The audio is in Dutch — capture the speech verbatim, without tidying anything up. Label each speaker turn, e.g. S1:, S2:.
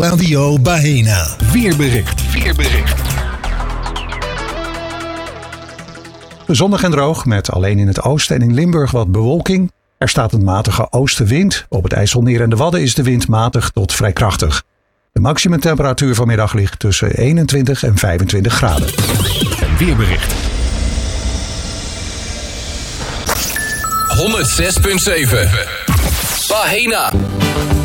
S1: Radio Bahena.
S2: Weerbericht. Weerbericht. Zonnig en droog met alleen in het oosten en in Limburg wat bewolking. Er staat een matige oostenwind. Op het IJsselmeer en de Wadden is de wind matig tot vrij krachtig. De maximumtemperatuur vanmiddag ligt tussen eenentwintig en vijfentwintig graden.
S3: Weerbericht. honderd zes komma zeven Bahena.